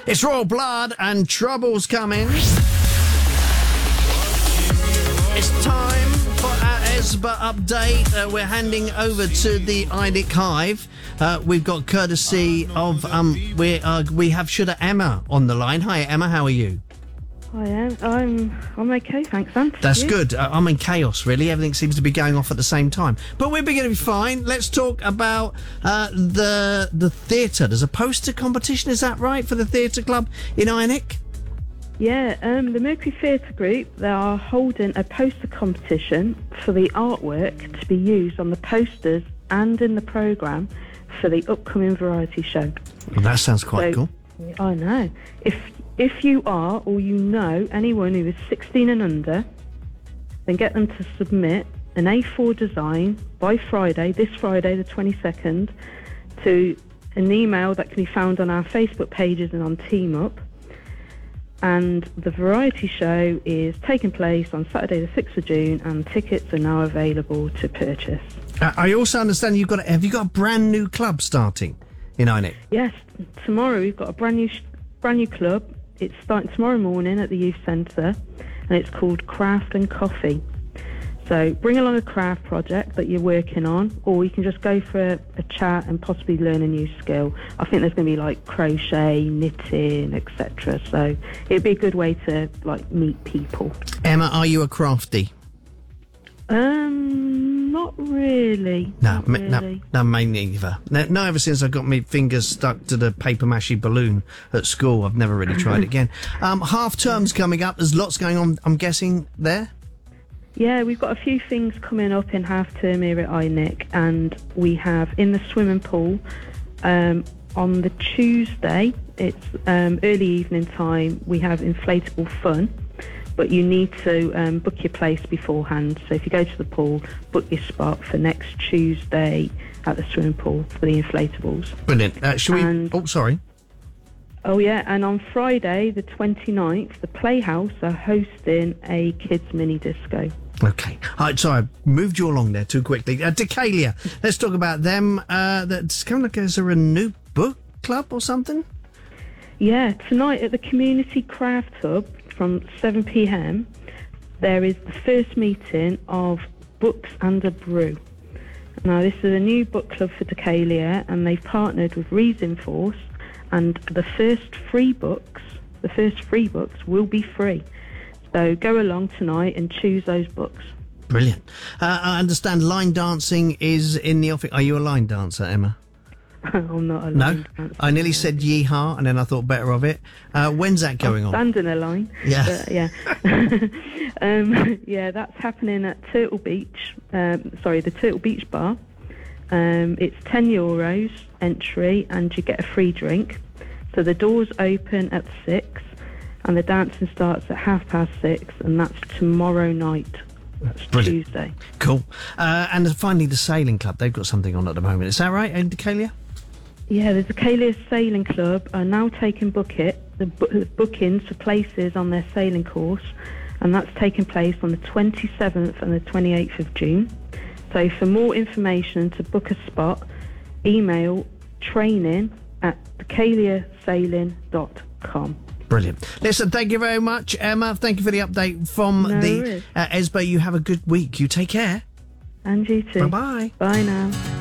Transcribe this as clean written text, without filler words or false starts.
It's Royal Blood and Trouble's coming. It's time for our ESBA update. We're handing over to the INIC Hive. We've got courtesy of we have Shudder Emma on the line. Hi Emma, how are you? I am. I'm okay, thanks, Anthony. That's good. I'm in chaos, really. Everything seems to be going off at the same time. But we're going to be fine. Let's talk about the theatre. There's a poster competition, is that right, for the theatre club in INIC? Yeah, the Mercury Theatre Group, they are holding a poster competition for the artwork to be used on the posters and in the programme for the upcoming variety show. Well, that sounds quite cool. I know. If you are, or you know, anyone who is 16 and under, then get them to submit an A4 design by Friday, this Friday, the 22nd, to an email that can be found on our Facebook pages and on Team Up. And the variety show is taking place on Saturday the 6th of June, and tickets are now available to purchase. I also understand have you got a brand new club starting in INIC? Yes, tomorrow we've got a brand new club. It's starting tomorrow morning at the youth centre, and it's called Craft and Coffee. So bring along a craft project that you're working on, or you can just go for a chat and possibly learn a new skill. I think there's going to be like crochet, knitting, etc. So it'd be a good way to like meet people. Emma, are you a crafty? Not really. No, really. me neither. No, ever since I got my fingers stuck to the paper mache balloon at school, I've never really tried it again. Half term's coming up. There's lots going on, I'm guessing, there? Yeah, we've got a few things coming up in half term here at INIC, and we have in the swimming pool on the Tuesday, it's early evening time, we have inflatable fun, but you need to book your place beforehand. So if you go to the pool, book your spot for next Tuesday at the swimming pool for the inflatables. Brilliant. Shall we... Oh, sorry. Oh, yeah, and on Friday, the 29th, the Playhouse are hosting a kids' mini-disco. Okay. Sorry, I moved you along there too quickly. Decalia, let's talk about them. That's kind of like, is there a new book club or something? Yeah, tonight at the Community Craft Hub from 7pm, there is the first meeting of Books and a Brew. Now, this is a new book club for Decalia, and they've partnered with Reason Force, and the first three books will be free. So go along tonight and choose those books. Brilliant. I understand line dancing is in the office. Are you a line dancer, Emma? I'm not a line dancer. I nearly said yeehaw, and then I thought better of it. When's that going on? Stand in a line. Yeah. But, yeah. Yeah, that's happening at Turtle Beach. The Turtle Beach Bar. It's €10 entry, and you get a free drink. So the doors open at 6, and the dancing starts at 6:30, and that's tomorrow night. That's Tuesday. Cool. And finally, the sailing club. They've got something on at the moment. Is that right, in Decalia? Yeah, the Decalia Sailing Club are now taking bookings for places on their sailing course, and that's taking place on the 27th and the 28th of June. So for more information, to book a spot, email training@decaliasailing.com. Brilliant. Listen, thank you very much, Emma. Thank you for the update from the ESBA. You have a good week. You take care. And you too. Bye-bye. Bye now.